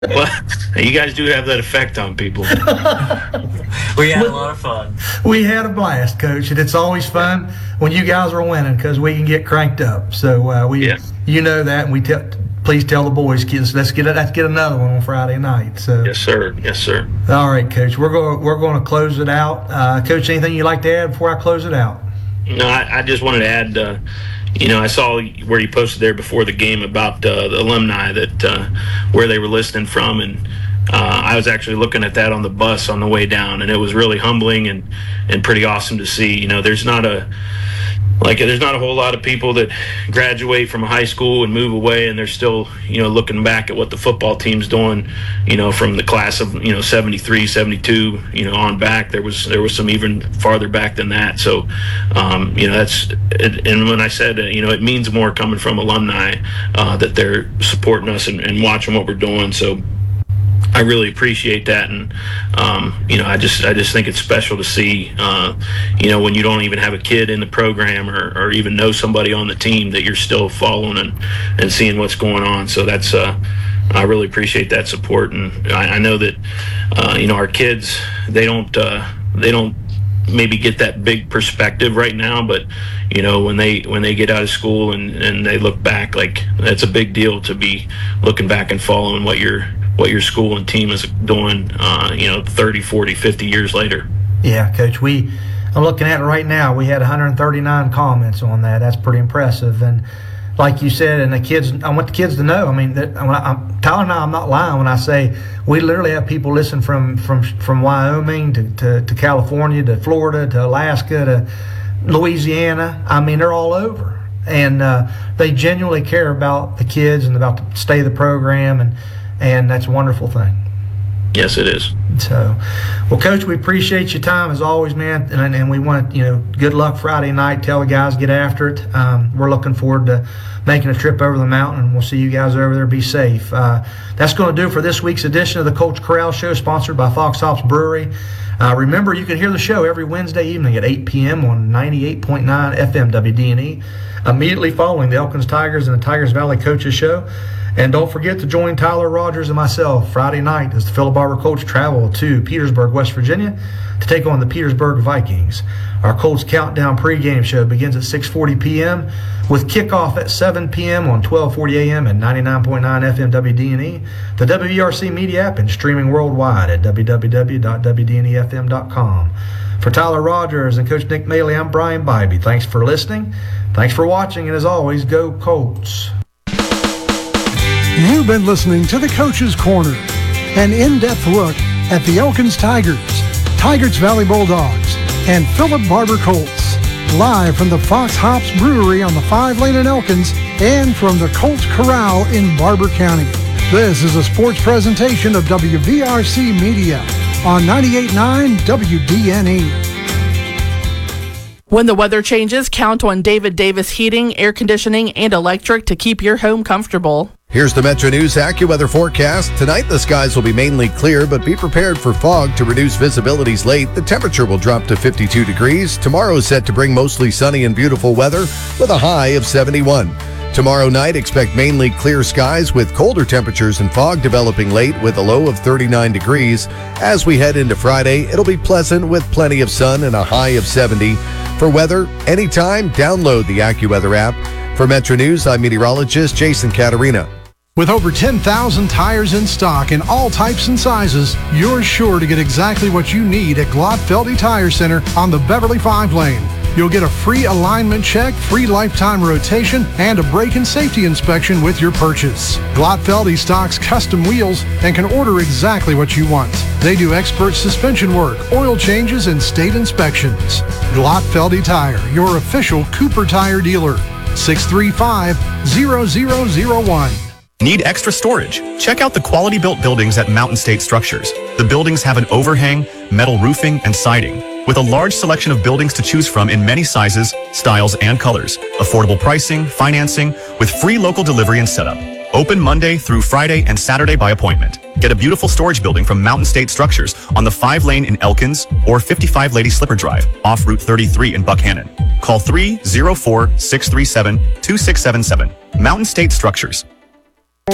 Well, you guys do have that effect on people. We had a lot of fun. We had a blast, Coach, and it's always fun when you guys are winning because we can get cranked up. So you know that, and please tell the boys, kids, let's get another one on Friday night. So Yes, sir. Yes, sir. All right, Coach, we're going to close it out. Coach, anything you'd like to add before I close it out? No, I just wanted to add. I saw where you posted there before the game about the alumni that where they were listening from, and I was actually looking at that on the bus on the way down, and it was really humbling and pretty awesome to see. There's not a whole lot of people that graduate from high school and move away, and they're still, looking back at what the football team's doing, from the class of, 73, 72, on back. There was some even farther back than that. So, that's it. And when I said, it means more coming from alumni that they're supporting us and watching what we're doing. So, I really appreciate that, and I just think it's special to see, when you don't even have a kid in the program or even know somebody on the team, that you're still following and seeing what's going on. So that's I really appreciate that support, and I know that our kids they don't maybe get that big perspective right now, but when they get out of school and they look back, like, that's a big deal to be looking back and following what your school and team is doing 30, 40, 50 years later. Yeah, Coach, I'm looking at it right now. We had 139 comments on that. That's pretty impressive. And like you said, and I want the kids to know, Tyler and I'm not lying when I say we literally have people listen from Wyoming to California to Florida to Alaska to Louisiana. They're all over. And they genuinely care about the kids and about the state of the program, and that's a wonderful thing. Yes, it is. So, well, Coach, we appreciate your time as always, man, and we want good luck Friday night. Tell the guys get after it. We're looking forward to making a trip over the mountain, and we'll see you guys over there. Be safe. That's going to do it for this week's edition of the Colts Corral Show, sponsored by Fox Hops Brewery. Remember, you can hear the show every Wednesday evening at 8 p.m. on 98.9 FM WDNE, immediately following the Elkins Tigers and the Tigers Valley Coaches Show. And don't forget to join Tyler Rogers and myself Friday night as the Philip Barber Colts travel to Petersburg, West Virginia to take on the Petersburg Vikings. Our Colts Countdown pregame show begins at 6:40 p.m. with kickoff at 7 p.m. on 1240 a.m. and 99.9 FM WDNE, the WERC media app, and streaming worldwide at www.wdnefm.com. For Tyler Rogers and Coach Nick Maley, I'm Brian Bybee. Thanks for listening. Thanks for watching, and as always, go Colts. You've been listening to the Coach's Corner, an in-depth look at the Elkins Tigers, Tigers Valley Bulldogs, and Philip Barber Colts, live from the Fox Hops Brewery on the 5-lane in Elkins and from the Colts Corral in Barber County. This is a sports presentation of WVRC Media on 98.9 WDNE. When the weather changes, count on David Davis Heating, Air Conditioning, and Electric to keep your home comfortable. Here's the Metro News AccuWeather forecast. Tonight, the skies will be mainly clear, but be prepared for fog to reduce visibilities late. The temperature will drop to 52 degrees. Tomorrow is set to bring mostly sunny and beautiful weather with a high of 71. Tomorrow night, expect mainly clear skies with colder temperatures and fog developing late with a low of 39 degrees. As we head into Friday, it'll be pleasant with plenty of sun and a high of 70. For weather, anytime, download the AccuWeather app. For Metro News, I'm meteorologist Jason Caterina. With over 10,000 tires in stock in all types and sizes, you're sure to get exactly what you need at Glotfeldy Tire Center on the Beverly 5-lane. You'll get a free alignment check, free lifetime rotation, and a brake and safety inspection with your purchase. Glotfeldy stocks custom wheels and can order exactly what you want. They do expert suspension work, oil changes, and state inspections. Glotfeldy Tire, your official Cooper Tire dealer. 635-0001. Need extra storage? Check out the quality built buildings at Mountain State Structures. The buildings have an overhang, metal roofing, and siding, with a large selection of buildings to choose from in many sizes, styles, and colors. Affordable pricing, financing, with free local delivery and setup. Open Monday through Friday and Saturday by appointment. Get a beautiful storage building from Mountain State Structures on the 5-lane in Elkins or 55 Lady Slipper Drive off Route 33 in Buckhannon. Call 304-637-2677. Mountain State Structures.